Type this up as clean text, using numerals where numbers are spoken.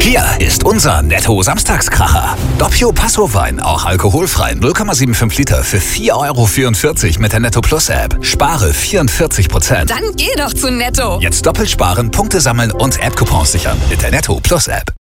Hier ist unser Netto-Samstagskracher. Doppio Passo-Wein, auch alkoholfrei, 0,75 Liter für 4,44 € mit der Netto Plus App. Spare 44%. Dann geh doch zu Netto. Jetzt doppelt sparen, Punkte sammeln und App-Coupons sichern mit der Netto Plus App.